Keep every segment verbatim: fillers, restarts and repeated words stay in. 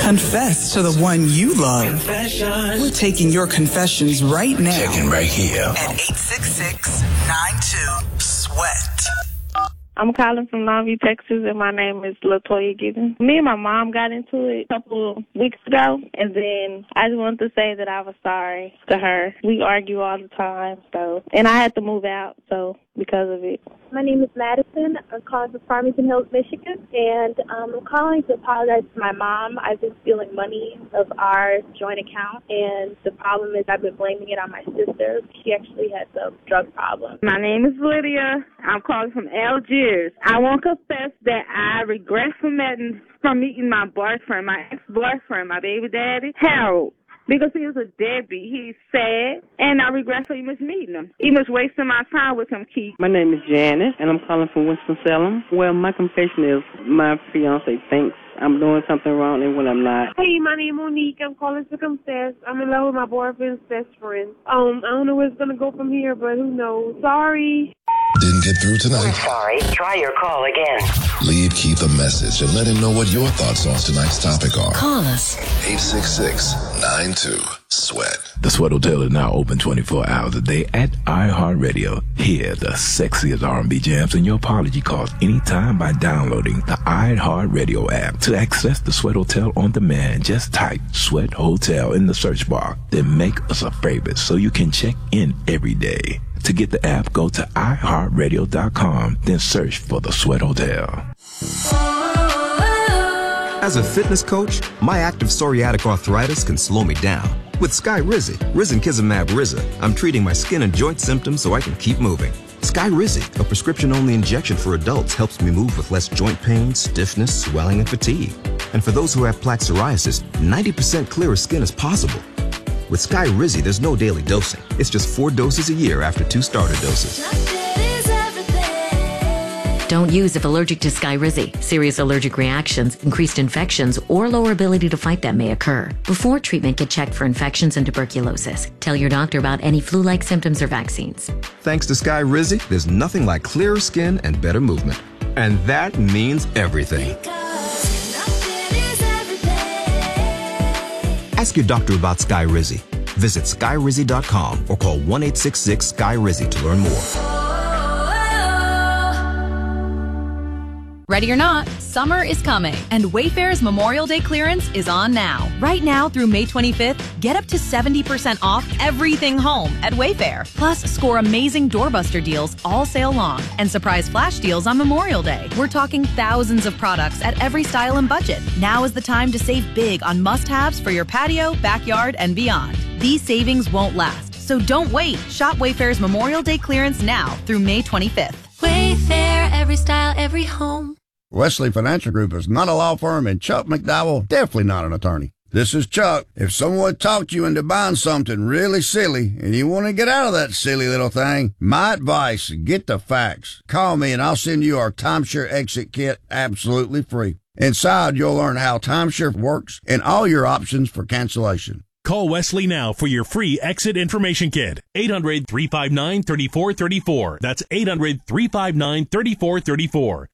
Confess to the one you love. Confession. We're taking your confessions right now. Checking right here. At eight six six, nine two, sweat. I'm calling from Longview, Texas, and my name is LaToya Gibbons. Me and my mom got into it a couple of weeks ago, and then I just wanted to say that I was sorry to her. We argue all the time, so, and I had to move out, so, because of it. My name is Madison. I'm calling from Farmington Hills, Michigan, and um, I'm calling to apologize to my mom. I've been stealing money of our joint account, and the problem is I've been blaming it on my sister. She actually has a drug problem. My name is Lydia. I'm calling from Algiers. I want to confess that I regret from meeting, from meeting my boyfriend, my ex-boyfriend, my baby daddy, Harold. Because he was a deadbeat. He's sad, and I regret so much meeting him. He was wasting my time with him, Keith. My name is Janice, and I'm calling from Winston-Salem. Well, my confession is my fiance thinks I'm doing something wrong and when I'm not. Hey, my name is Monique. I'm calling to confess. I'm in love with my boyfriend's best friend. Um, I don't know where it's going to go from here, but who knows. Sorry. Didn't get through tonight? I'm sorry. Try your call again. Leave Keith a message and let him know what your thoughts on tonight's topic are. Call us. eight six six, nine two, sweat. The Sweat Hotel is now open twenty-four hours a day at iHeartRadio. Hear the sexiest R and B jams and your apology calls anytime by downloading the iHeartRadio app. To access the Sweat Hotel on demand, just type Sweat Hotel in the search bar. Then make us a favorite so you can check in every day. To get the app, go to i heart radio dot com, then search for the Sweat Hotel. As a fitness coach, my active psoriatic arthritis can slow me down. With Skyrizi, risankizumab Riza, I'm treating my skin and joint symptoms so I can keep moving. Skyrizi, a prescription-only injection for adults, helps me move with less joint pain, stiffness, swelling, and fatigue. And for those who have plaque psoriasis, ninety percent clearer skin is possible. With Skyrizi, there's no daily dosing. It's just four doses a year after two starter doses. Don't use if allergic to Skyrizi. Serious allergic reactions, increased infections, or lower ability to fight them may occur. Before treatment, get checked for infections and tuberculosis. Tell your doctor about any flu-like symptoms or vaccines. Thanks to Skyrizi, there's nothing like clearer skin and better movement. And that means everything. Ask your doctor about Skyrizi. Visit skyrizi dot com or call one eight six six Skyrizi to learn more. Ready or not, summer is coming, and Wayfair's Memorial Day clearance is on now. Right now through May twenty-fifth, get up to seventy percent off everything home at Wayfair. Plus, score amazing doorbuster deals all sale long and surprise flash deals on Memorial Day. We're talking thousands of products at every style and budget. Now is the time to save big on must-haves for your patio, backyard, and beyond. These savings won't last, so don't wait. Shop Wayfair's Memorial Day clearance now through May twenty-fifth. Wayfair, every style, every home. Wesley Financial Group is not a law firm, and Chuck McDowell definitely not an attorney. This is Chuck. If someone talked you into buying something really silly and you want to get out of that silly little thing, my advice, get the facts. Call me and I'll send you our timeshare exit kit absolutely free. Inside, you'll learn how timeshare works and all your options for cancellation. Call Wesley now for your free exit information kit. eight hundred, three five nine, three four three four. That's eight hundred, three five nine, three four three four.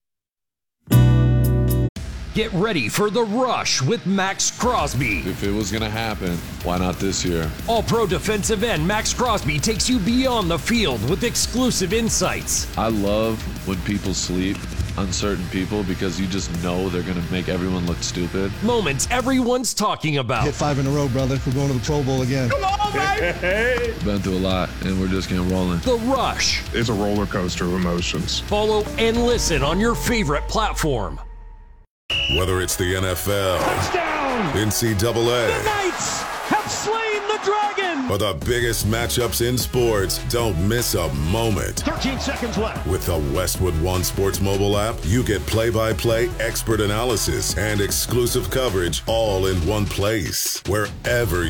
Get ready for The Rush with Max Crosby. If it was going to happen, why not this year? All-pro defensive end Max Crosby takes you beyond the field with exclusive insights. I love when people sleep, uncertain people, because you just know they're going to make everyone look stupid. Moments everyone's talking about. Hit five in a row, brother. We're going to the Pro Bowl again. Come on, baby! Been through a lot, and we're just getting rolling. The Rush. It's a roller coaster of emotions. Follow and listen on your favorite platform. Whether it's the N F L, touchdown, N C double A, the Knights have slain the dragon, or the biggest matchups in sports, don't miss a moment. thirteen seconds left. With the Westwood One Sports mobile app, you get play-by-play expert analysis and exclusive coverage all in one place. Wherever